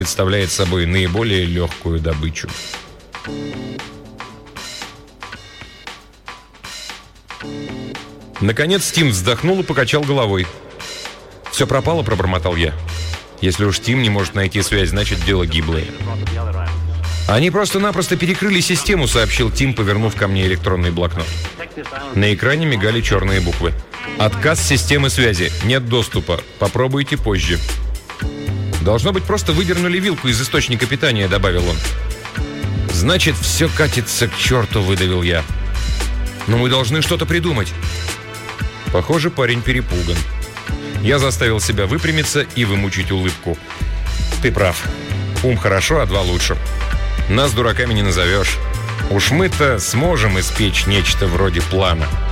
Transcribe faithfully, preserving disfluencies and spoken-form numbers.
представляет собой наиболее легкую добычу. Наконец Тим вздохнул и покачал головой. «Все пропало», — пробормотал я. «Если уж Тим не может найти связь, значит, дело гиблое». «Они просто-напросто перекрыли систему», — сообщил Тим, повернув ко мне электронный блокнот. На экране мигали черные буквы. «Отказ системы связи. Нет доступа. Попробуйте позже». «Должно быть, просто выдернули вилку из источника питания», — добавил он. «Значит, все катится к черту», — выдавил я. «Но мы должны что-то придумать». Похоже, парень перепуган. Я заставил себя выпрямиться и вымучить улыбку. «Ты прав. Ум хорошо, а два лучше. Нас дураками не назовешь. Уж мы-то сможем испечь нечто вроде плана».